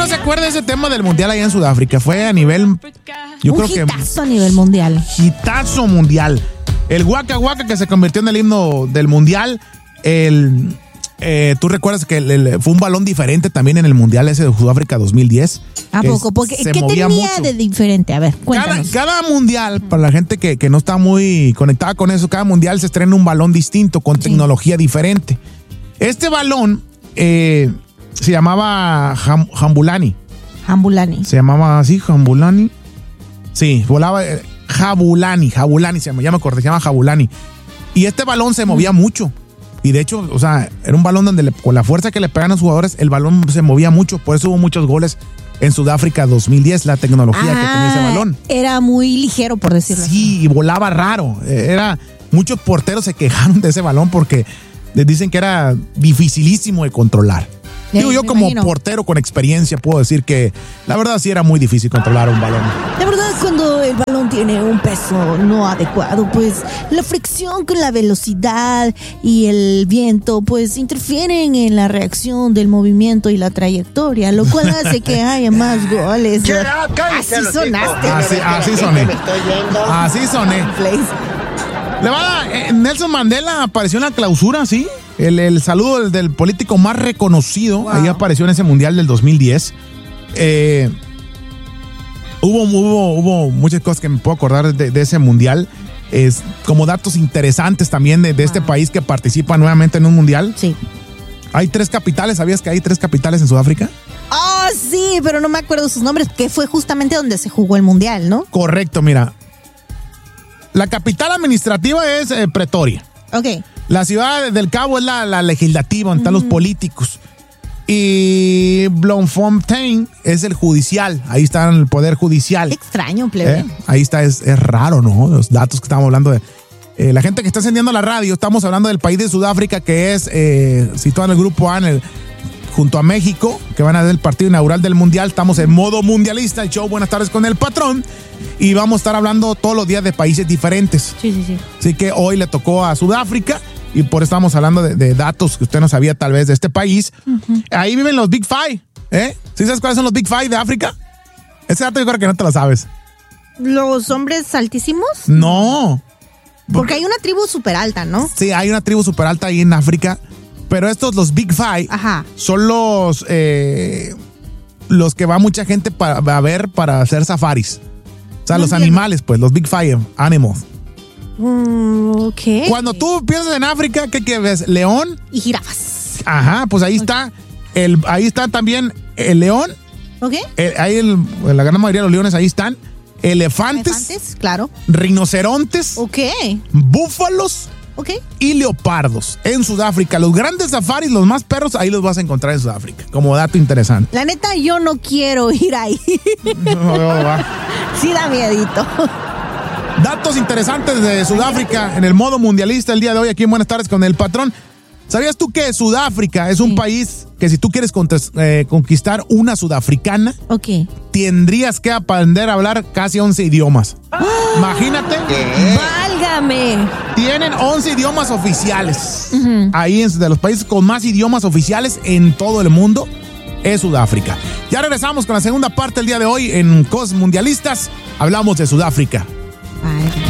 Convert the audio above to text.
no se acuerda de ese tema del mundial allá en Sudáfrica? Fue a nivel, yo creo que hitazo a nivel mundial. Hitazo mundial. El Waka Waka que se convirtió en el himno del mundial. ¿Tú recuerdas que fue un balón diferente también en el mundial ese de Sudáfrica 2010? ¿A poco? Porque, ¿qué tenía mucho de diferente? A ver, cuéntanos. Cada mundial, para la gente que no está muy conectada con eso, cada mundial se estrena un balón distinto, con tecnología diferente. Este balón se llamaba Jabulani. Jabulani. Se llamaba así, Jabulani. Sí, volaba Jabulani se llama, ya me acordé, se llama Jabulani. Y este balón se movía mucho. Y de hecho, o sea, era un balón donde con la fuerza que le pegan a los jugadores, el balón se movía mucho. Por eso hubo muchos goles en Sudáfrica 2010, la tecnología que tenía ese balón. Era muy ligero, por decirlo así. Sí, y volaba raro. Muchos porteros se quejaron de ese balón porque les dicen que era dificilísimo de controlar. Digo, yo como portero con experiencia puedo decir que la verdad sí era muy difícil controlar un balón. La verdad, cuando el balón tiene un peso no adecuado, pues la fricción con la velocidad y el viento pues interfieren en la reacción del movimiento y la trayectoria, lo cual hace que haya más goles. Así sonaste. Así soné. Así soné. Nelson Mandela apareció en la clausura, ¿sí? El saludo del político más reconocido, wow. Ahí apareció en ese mundial del 2010. Hubo muchas cosas que me puedo acordar de ese mundial. Como datos interesantes también de este país que participa nuevamente en un mundial. Sí. Hay 3 capitales, ¿sabías que hay 3 capitales en Sudáfrica? Oh, sí, pero no me acuerdo sus nombres, que fue justamente donde se jugó el mundial, ¿no? Correcto, mira. La capital administrativa es Pretoria. Ok. La ciudad del Cabo es la legislativa, donde están los políticos. Y Bloemfontein es el judicial. Ahí está el poder judicial. Extraño, plebe. Ahí está, es raro, ¿no? Los datos que estamos hablando de. La gente que está encendiendo la radio, estamos hablando del país de Sudáfrica, que es situado en el grupo A, junto a México, que van a dar el partido inaugural del mundial. Estamos en modo mundialista, el show Buenas Tardes con el Patrón. Y vamos a estar hablando todos los días de países diferentes. Sí. Así que hoy le tocó a Sudáfrica y por eso estamos hablando de datos que usted no sabía tal vez de este país. Uh-huh. Ahí viven los Big Five, ¿Sí sabes cuáles son los Big Five de África? Ese dato yo creo que no te lo sabes. ¿Los hombres altísimos? No. Porque hay una tribu súper alta, ¿no? Sí, hay una tribu súper alta ahí en África. Pero los Big Five, son los que va mucha gente a ver para hacer safaris. O sea, los animales, pues, los Big Five animals. Ok. Cuando tú piensas en África, ¿qué ves? León. Y jirafas. Ajá, pues ahí está. Ahí está también el león. Ok. La gran mayoría de los leones ahí están. Elefantes, claro. Rinocerontes. Ok. Búfalos. Ok. Y leopardos en Sudáfrica. Los grandes safaris, los más perros, ahí los vas a encontrar en Sudáfrica. Como dato interesante. La neta, yo no quiero ir ahí. No. Sí da miedito. Datos interesantes de Sudáfrica en el modo mundialista el día de hoy aquí en Buenas Tardes con el Patrón. ¿Sabías tú que Sudáfrica es un país que si tú quieres conquistar una sudafricana, tendrías que aprender a hablar casi 11 idiomas? Imagínate. ¡Válgame! Tienen 11 idiomas oficiales. Uh-huh. Ahí es de los países con más idiomas oficiales en todo el mundo es Sudáfrica. Ya regresamos con la segunda parte del día de hoy en Cosas Mundialistas. Hablamos de Sudáfrica. Bye.